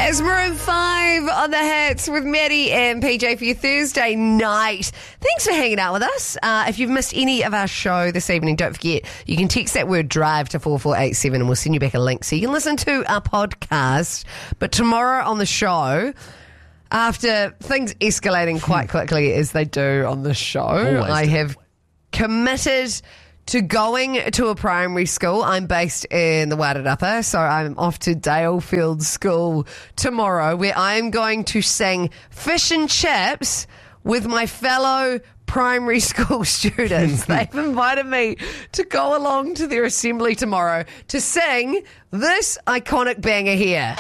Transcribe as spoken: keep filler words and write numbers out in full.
It's Maroon five on the hits with Maddie and P J for your Thursday night. Thanks for hanging out with us. Uh, if you've missed any of our show this evening, don't forget you can text that word drive to four four eight seven and we'll send you back a link so you can listen to our podcast. But tomorrow on the show, after things escalating quite quickly as they do on the show, Always I do. have committed to going to a primary school. I'm based in the Wairarapa, so I'm off to Dalefield School tomorrow, where I'm going to sing Fish and Chips with my fellow primary school students. They've invited me to go along to their assembly tomorrow to sing this iconic banger here.